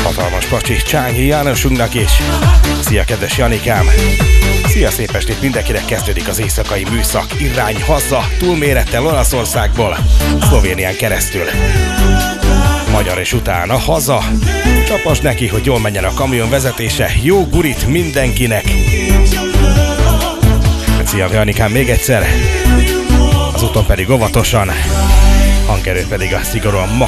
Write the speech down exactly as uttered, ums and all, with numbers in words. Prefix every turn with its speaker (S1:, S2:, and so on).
S1: hatalmas pacsi Csányi Jánosunknak is. Szia, kedves Janikám! Szia, szép estét mindenkinek, kezdődik az éjszakai műszak, irány haza, túlmérettel Olaszországból, Szlovénián keresztül. Magyar és utána haza. Csapasd neki, hogy jól menjen a kamion vezetése, jó gurit mindenkinek! Szia, Janikám, még egyszer! Az úton pedig óvatosan, hangerőt pedig a szigorúan